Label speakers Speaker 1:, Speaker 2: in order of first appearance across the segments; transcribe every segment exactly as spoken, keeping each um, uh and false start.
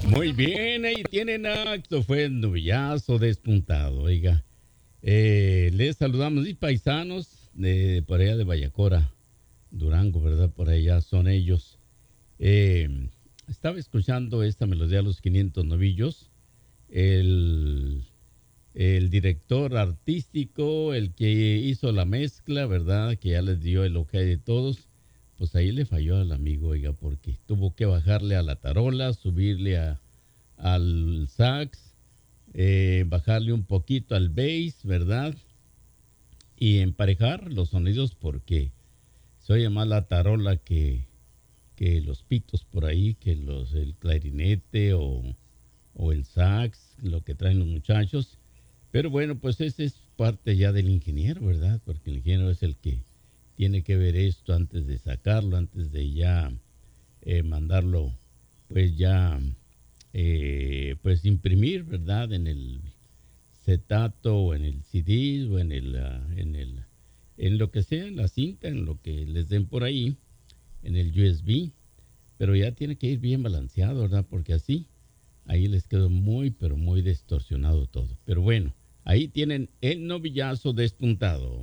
Speaker 1: Muy bien, ahí tienen acto, fue el novillazo despuntado, oiga. Eh, les saludamos y paisanos de por allá de Vallacora, Durango, ¿verdad? Por allá son ellos. Eh, estaba escuchando esta melodía de los quinientos novillos. El, el director artístico, el que hizo la mezcla, ¿verdad? Que ya les dio el ok de todos. Pues ahí le falló al amigo, oiga, porque tuvo que bajarle a la tarola, subirle a, al sax, eh, bajarle un poquito al bass, ¿verdad? Y emparejar los sonidos porque se oye más la tarola que, que los pitos por ahí, que los, el clarinete o, o el sax, lo que traen los muchachos. Pero bueno, pues esa es parte ya del ingeniero, ¿verdad? Porque el ingeniero es el que tiene que ver esto antes de sacarlo, antes de ya eh, mandarlo, pues ya, eh, pues imprimir, ¿verdad? En el cetato o en el C D o en el, uh, en el, en lo que sea, en la cinta, en lo que les den por ahí, en el U S B. Pero ya tiene que ir bien balanceado, ¿verdad? Porque así, ahí les quedó muy, pero muy distorsionado todo. Pero bueno, ahí tienen el novillazo despuntado.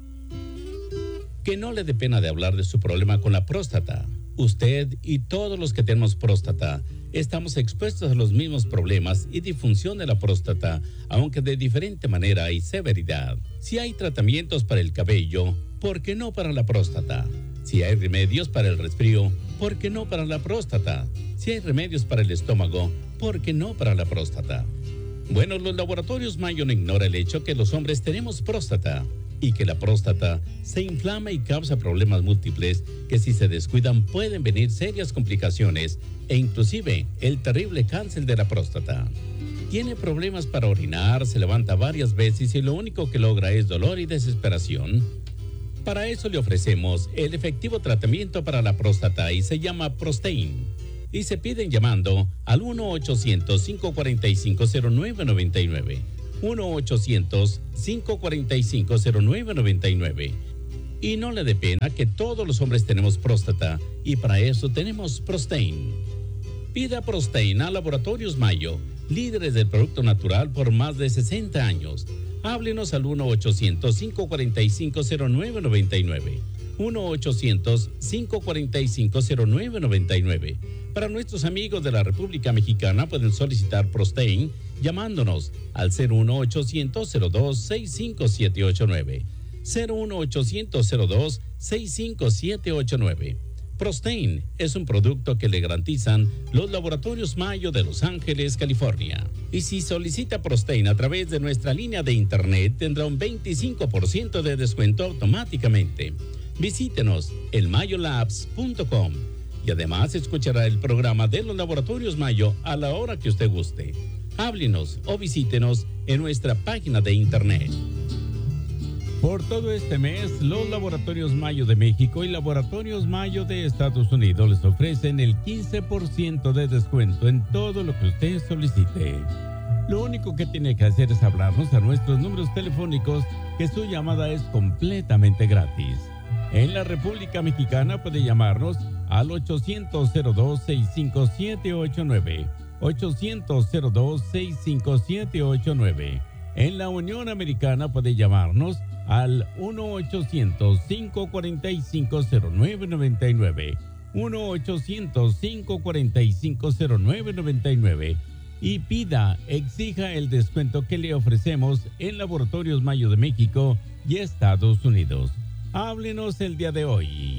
Speaker 2: Que no le dé pena de hablar de su problema con la próstata. Usted y todos los que tenemos próstata estamos expuestos a los mismos problemas y disfunción de la próstata, aunque de diferente manera y severidad. Si hay tratamientos para el cabello, ¿por qué no para la próstata? Si hay remedios para el resfrío, ¿por qué no para la próstata? Si hay remedios para el estómago, ¿por qué no para la próstata? Bueno, los laboratorios Mayo no ignora el hecho que los hombres tenemos próstata y que la próstata se inflama y causa problemas múltiples que si se descuidan pueden venir serias complicaciones e inclusive el terrible cáncer de la próstata. Tiene problemas para orinar, se levanta varias veces y lo único que logra es dolor y desesperación. Para eso le ofrecemos el efectivo tratamiento para la próstata y se llama Prostain. Y se piden llamando al uno ochocientos, cinco cuatro cinco, cero nueve nueve nueve. uno ochocientos, cinco cuatro cinco, cero nueve nueve nueve. Y no le dé pena que todos los hombres tenemos próstata y para eso tenemos Prostain. Pida Prostain a Laboratorios Mayo, líderes del producto natural por más de sesenta años. Háblenos al uno ochocientos, cinco cuatro cinco, cero nueve nueve nueve. uno ochocientos, cinco cuatro cinco, cero nueve nueve nueve. Para nuestros amigos de la República Mexicana pueden solicitar Prostain llamándonos al cero uno ochocientos, cero dos, seis cinco siete ocho nueve. cero uno ochocientos, cero dos, seis cinco siete ocho nueve. Prostain es un producto que le garantizan los Laboratorios Mayo de Los Ángeles, California. Y si solicita Prostain a través de nuestra línea de internet tendrá un veinticinco por ciento de descuento automáticamente. Visítenos en mayo labs punto com y además escuchará el programa de los Laboratorios Mayo a la hora que usted guste. Háblenos o visítenos en nuestra página de internet.
Speaker 1: Por todo este mes, los Laboratorios Mayo de México y Laboratorios Mayo de Estados Unidos les ofrecen el quince por ciento de descuento en todo lo que usted solicite. Lo único que tiene que hacer es hablarnos a nuestros números telefónicos, que su llamada es completamente gratis. En la República Mexicana puede llamarnos al ochocientos, cero dos, seis cinco siete ocho nueve. ochocientos, cero dos, seis cinco siete ocho nueve. En la Unión Americana puede llamarnos al uno ochocientos, cinco cuatro cinco, cero nueve nueve nueve. uno ochocientos, cinco cuatro cinco, cero nueve nueve nueve. Y pida, exija el descuento que le ofrecemos en Laboratorios Mayo de México y Estados Unidos. Háblenos el día de hoy.